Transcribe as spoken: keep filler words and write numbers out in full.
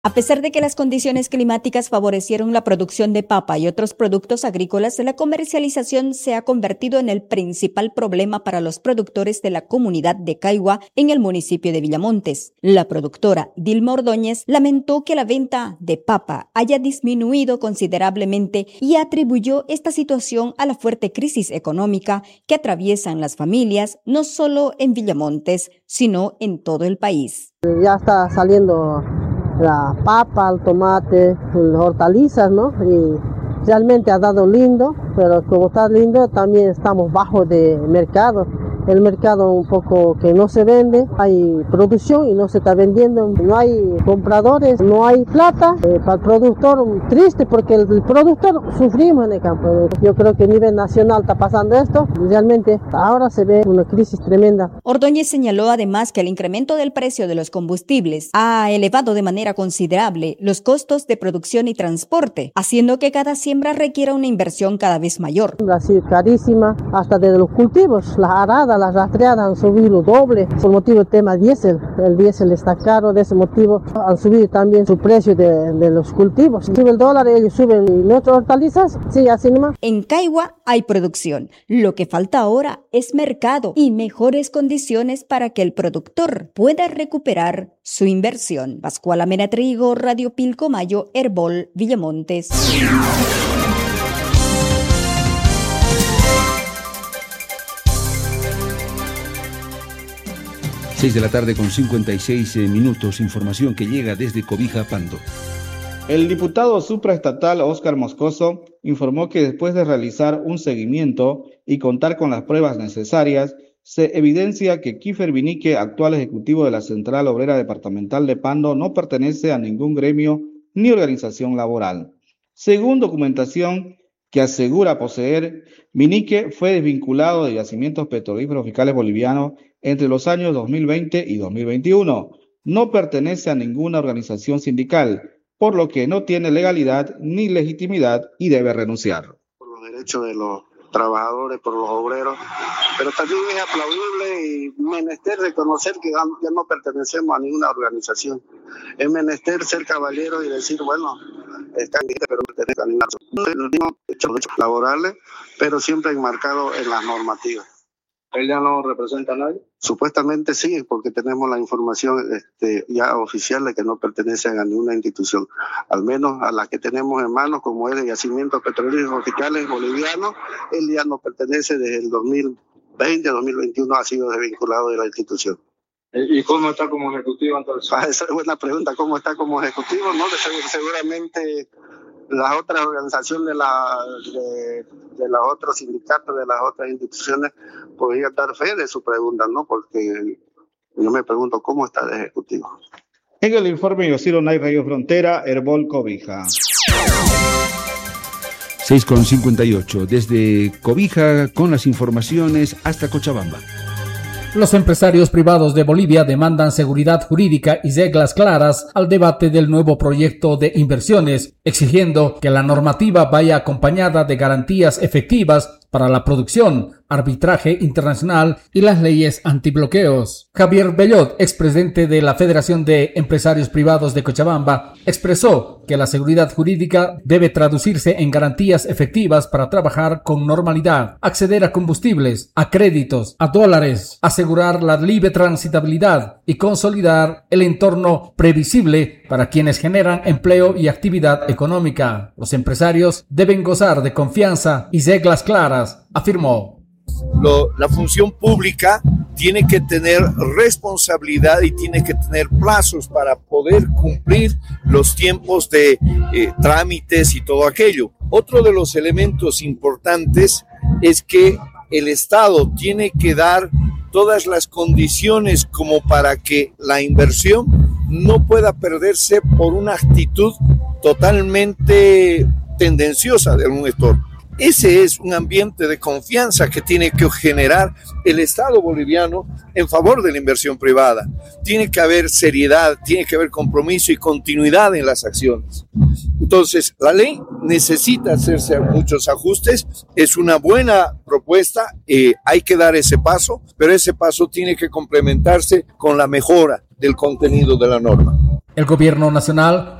A pesar de que las condiciones climáticas favorecieron la producción de papa y otros productos agrícolas, la comercialización se ha convertido en el principal problema para los productores de la comunidad de Caigua en el municipio de Villamontes. La productora Dilma Ordóñez lamentó que la venta de papa haya disminuido considerablemente y atribuyó esta situación a la fuerte crisis económica que atraviesan las familias, no solo en Villamontes, sino en todo el país. Ya está saliendo la papa, el tomate, las hortalizas, ¿no? Y realmente ha dado lindo, pero como está lindo también estamos bajo de mercado. El mercado un poco que no se vende, hay producción y no se está vendiendo, no hay compradores, no hay plata. Eh, para el productor triste porque el, el productor sufrimos en el campo. Yo creo que a nivel nacional está pasando esto, realmente ahora se ve una crisis tremenda. Ordóñez señaló además que el incremento del precio de los combustibles ha elevado de manera considerable los costos de producción y transporte, haciendo que cada siembra requiera una inversión cada vez mayor. Así carísima, hasta de los cultivos, las aradas, las rastreadas han subido doble por motivo del tema diésel. El diésel está caro, de ese motivo han subido también su precio de, de los cultivos. Sube el dólar, ellos suben y nuestras hortalizas, sí, así nomás. En Caigua hay producción. Lo que falta ahora es mercado y mejores condiciones para que el productor pueda recuperar su inversión. Pascuala Mena Trigo, Radio Pilcomayo, Herbol, Villamontes. seis de la tarde con cincuenta y seis minutos, información que llega desde Cobija, Pando. El diputado supraestatal Óscar Moscoso informó que después de realizar un seguimiento y contar con las pruebas necesarias, se evidencia que Kiefer Vinique, actual ejecutivo de la Central Obrera Departamental de Pando, no pertenece a ningún gremio ni organización laboral. Según documentación que asegura poseer, Vinique fue desvinculado de yacimientos petrolíferos fiscales bolivianos entre los años dos mil veinte y dos mil veintiuno. No pertenece a ninguna organización sindical, por lo que no tiene legalidad ni legitimidad y debe renunciar. Por los derechos de los trabajadores, por los obreros, pero también es aplaudible y menester reconocer que ya no pertenecemos a ninguna organización. Es menester ser caballero y decir, bueno, están bien, pero no pertenecen a ninguna organización. Derechos laborales, pero siempre enmarcado en las normativas. ¿Él ya no representa a nadie? Supuestamente sí, porque tenemos la información este, ya oficial de que no pertenecen a ninguna institución, al menos a la que tenemos en manos, como es el yacimiento petrolífero fiscales bolivianos. Él ya no pertenece desde el dos mil veinte, dos mil veintiuno, ha sido desvinculado de la institución. ¿Y cómo está como ejecutivo entonces? Ah, esa es buena pregunta, ¿cómo está como ejecutivo? No, seguramente las otras organizaciones de, la, de, de los otros sindicatos, de las otras instituciones, podrían dar fe de su pregunta, ¿no? Porque yo me pregunto cómo está el ejecutivo. En el informe Yosiro Nay Radio Frontera, Herbol Cobija. seis con cincuenta y ocho, desde Cobija con las informaciones hasta Cochabamba. Los empresarios privados de Bolivia demandan seguridad jurídica y reglas claras al debate del nuevo proyecto de inversiones, exigiendo que la normativa vaya acompañada de garantías efectivas para la producción, arbitraje internacional y las leyes antibloqueos. Javier Bellot, expresidente de la Federación de Empresarios Privados de Cochabamba, expresó que la seguridad jurídica debe traducirse en garantías efectivas para trabajar con normalidad, acceder a combustibles, a créditos, a dólares, asegurar la libre transitabilidad y consolidar el entorno previsible para quienes generan empleo y actividad económica. Los empresarios deben gozar de confianza y reglas claras, afirmó. Lo, la función pública tiene que tener responsabilidad y tiene que tener plazos para poder cumplir los tiempos de eh, trámites y todo aquello. Otro de los elementos importantes es que el Estado tiene que dar todas las condiciones como para que la inversión no pueda perderse por una actitud totalmente tendenciosa de un sector. Ese es un ambiente de confianza que tiene que generar el Estado boliviano en favor de la inversión privada. Tiene que haber seriedad, tiene que haber compromiso y continuidad en las acciones. Entonces, la ley necesita hacerse muchos ajustes, es una buena propuesta, eh, hay que dar ese paso, pero ese paso tiene que complementarse con la mejora del contenido de la norma. El gobierno nacional